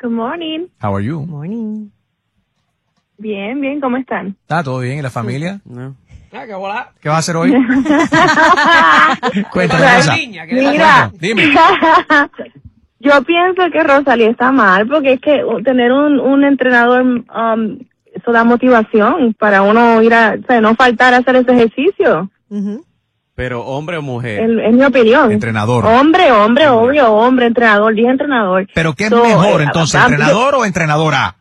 Good morning. How are you? Morning. Bien, bien, ¿cómo están? ¿Está todo bien? ¿Y la familia? No. ¿Qué vas a hacer hoy? Cuéntame, Rosa. Mira, Dime. yo pienso que Rosalía está mal, porque es que tener un entrenador, eso da motivación para uno ir o sea, no faltar a hacer ese ejercicio. Pero hombre o mujer. En mi opinión. Entrenador. Hombre, obvio, hombre, entrenador, dije entrenador. ¿Pero qué es mejor entonces, entrenador o entrenadora?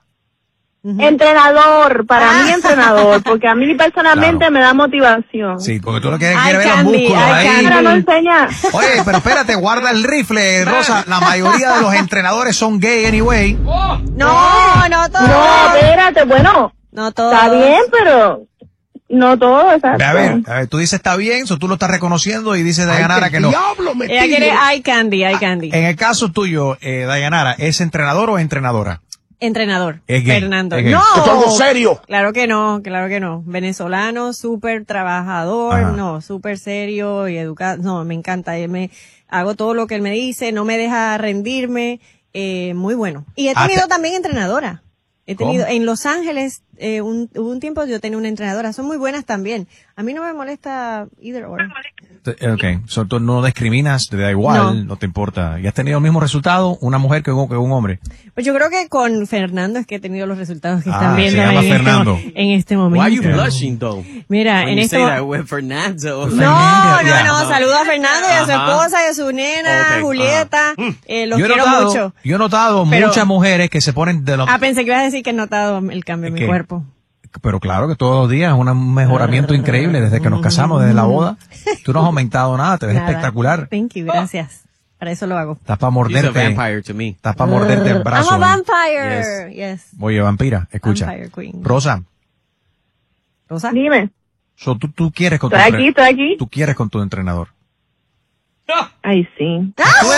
Entrenador, para mí entrenador, porque a mí personalmente me da motivación. Sí, porque tú lo que quieres ver los músculos ahí. Pero no enseña. Oye, pero espérate, guarda el rifle, Rosa. La mayoría de los entrenadores son gay anyway. No todos. No, espérate, bueno. No todos. Está bien, pero no todo, exacto. A ver, tú dices está bien, eso tú lo estás reconociendo y dices Dayanara que no. Ella quiere eye candy. En el caso tuyo, Dayanara, ¿es entrenador o entrenadora? Entrenador. Es gay. Fernando. Es gay. No. ¿Es algo serio? Claro que no. Venezolano, súper trabajador, Ajá. súper serio y educado. No, me encanta. Hago todo lo que él me dice, no me deja rendirme. Muy bueno. Y he tenido también entrenadora. ¿Cómo? En Los Ángeles, hubo un tiempo yo tenía una entrenadora. Son muy buenas también. A mí no me molesta either or. Okay, tú no discriminas, te da igual, no te importa. ¿Y has tenido el mismo resultado una mujer que un hombre? Pues yo creo que con Fernando es que he tenido los resultados que están viendo se llama Fernando. en este momento. Why are you blushing though? Mira, When en you este say that with Fernando. No, saludo a Fernando y a su esposa y a su nena, Julieta. Los quiero mucho. Yo he notado muchas mujeres que se ponen de los... pensé que ibas a decir que he notado el cambio en mi cuerpo. Pero claro que todos los días es un mejoramiento increíble desde que nos casamos, desde la boda. Tú no has aumentado nada, te ves espectacular. Thank you, gracias. Para eso lo hago. Estás para morderte. She's a vampire to me. Estás para morderte el brazo. I'm a vampire. Yes. Oye, vampira, escucha. Vampire queen. Rosa. Dime. Tú quieres con Estoy aquí. Tú quieres con tu entrenador. Ay, sí.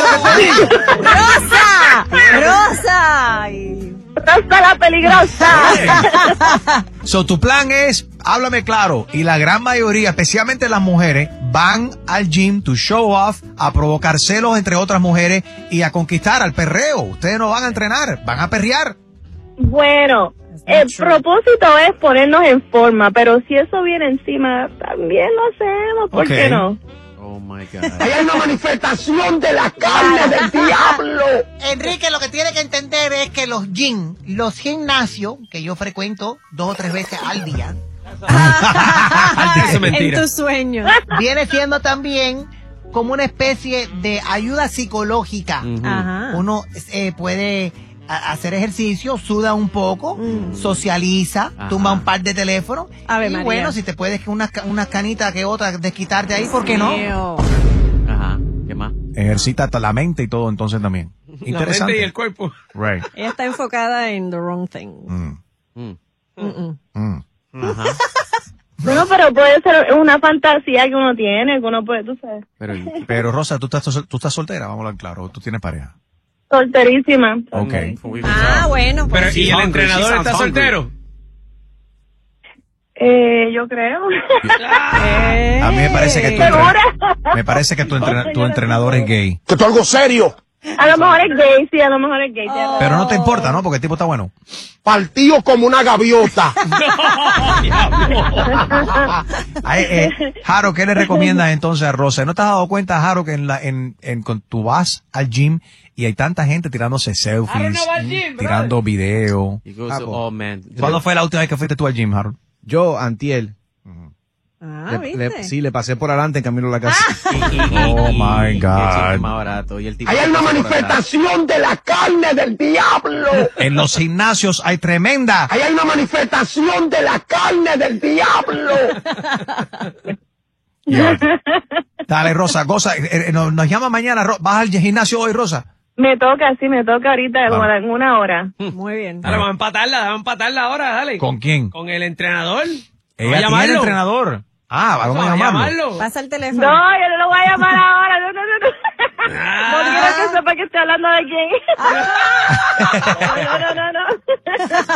¡Rosa! ¡Rosa! ¡Rosa la peligrosa! Tu plan es, háblame claro, y la gran mayoría, especialmente las mujeres, van al gym to show off, a provocar celos entre otras mujeres y a conquistar al perreo. Ustedes no van a entrenar, van a perrear. Bueno, el propósito es ponernos en forma, pero si eso viene encima, también lo hacemos, ¿por qué no? Oh my God. Ahí hay una manifestación de la carne del diablo. Enrique, lo que tiene que entender es que los gimnasios, que yo frecuento 2 o 3 veces al día, Eso es mentira. En tu sueño. viene siendo también como una especie de ayuda psicológica. Ajá. Uno puede hacer ejercicio, suda un poco, socializa, tumba un par de teléfonos. Ave y María. bueno, si te puedes unas canitas que otras desquitarte ahí, ¿por qué no? Ajá. ¿Qué más? Ejercita la mente y todo entonces también. Interesante. La mente y el cuerpo. Right. Ella está enfocada en the wrong thing. Ajá. Bueno, pero puede ser una fantasía que uno tiene, que uno puede, tú sabes. Pero Rosa, tú estás soltera, vamos a hablar claro, tú tienes pareja. Solterísima. Ok. Bueno. Pero, ¿y el hungry, entrenador she está sounds soltero? Yo creo. A mí me parece que tu entrenador es gay. Que esto es algo serio. A lo mejor es gay, sí, a lo mejor es gay. Pero no te importa, ¿no? Porque el tipo está bueno. Partido como una gaviota. Jaro, ¿qué le recomiendas entonces a Rosa? ¿No te has dado cuenta, Jaro, que cuando tú vas al gym y hay tanta gente tirándose selfies, tirando video? He goes to all men. ¿Cuándo fue la última vez que fuiste tú al gym, Jaro? Yo, antier. ¿Viste? Le pasé por adelante en camino a la casa. Oh my God. Más barato. Y el tipo Ahí hay una manifestación de la carne del diablo. En los gimnasios hay tremenda. Ahí hay una manifestación de la carne del diablo. Dale, Rosa, goza. Nos llama mañana. ¿Vas al gimnasio hoy, Rosa? Me toca ahorita, como en 1 hora. Muy bien. Dale, vamos a empatarla ahora, dale. ¿Con quién? Con el entrenador. Ella tiene entrenador. Vamos a llamarlo. Pasa el teléfono. No, yo no lo voy a llamar ahora. No. No quiero que sepa que estoy hablando de quién. No.